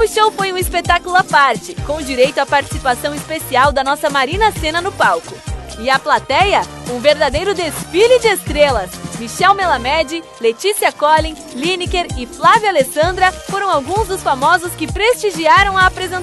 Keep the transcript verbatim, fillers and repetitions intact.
show foi um espetáculo à parte, com direito à participação especial da nossa Marina Sena no palco. E a plateia, um verdadeiro desfile de estrelas. Michel Melamed, Letícia Collin, Lineker e Flávia Alessandra foram alguns dos famosos que prestigiaram a apresentação.